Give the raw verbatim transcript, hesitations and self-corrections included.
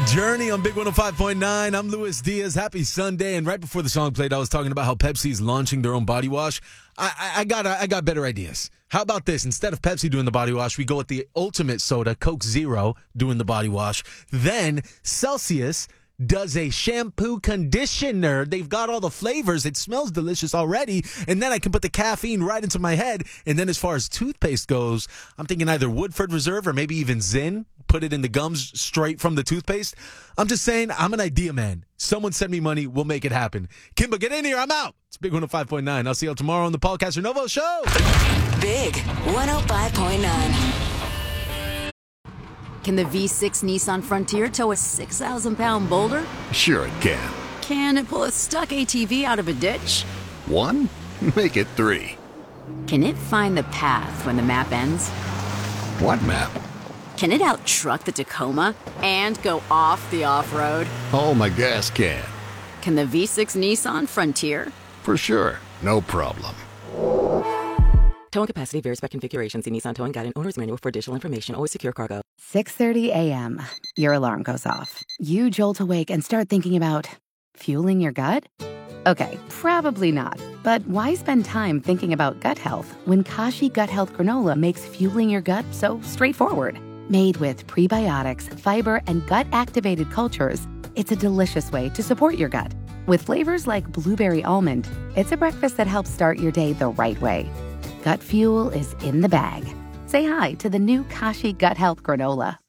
Journey on Big one oh five point nine. I'm Luis Diaz. Happy Sunday. And right before the song played, I was talking about how Pepsi's launching their own body wash. I, I, I got I got better ideas. How about this? Instead of Pepsi doing the body wash, we go with the ultimate soda, Coke Zero, doing the body wash. Then Celsius does a shampoo conditioner. They've got all the flavors. It smells delicious already. And then I can put the caffeine right into my head. And then as far as toothpaste goes, I'm thinking either Woodford Reserve or maybe even Zyn. Put it in the gums straight from the toothpaste. I'm just saying, I'm an idea man. Someone send me money. We'll make it happen. Kimba, get in here. I'm out. It's Big one oh five point nine. I'll see you all tomorrow on the Paul Casanova Show. Big one oh five point nine. Can the V six Nissan Frontier tow a six thousand pound boulder? Sure it can. Can it pull a stuck A T V out of a ditch? One? Make it three. Can it find the path when the map ends? What map? Can it out-truck the Tacoma and go off the off-road? Oh, my gas can. Can the V six Nissan Frontier? For sure. No problem. Towing capacity varies by configuration. See Nissan Towing Guide and Owner's Manual for additional information. Always secure cargo. six thirty a.m. Your alarm goes off. You jolt awake and start thinking about fueling your gut? Okay, probably not. But why spend time thinking about gut health when Kashi Gut Health Granola makes fueling your gut so straightforward? Made with prebiotics, fiber, and gut-activated cultures, it's a delicious way to support your gut. With flavors like blueberry almond, it's a breakfast that helps start your day the right way. Gut fuel is in the bag. Say hi to the new Kashi Gut Health Granola.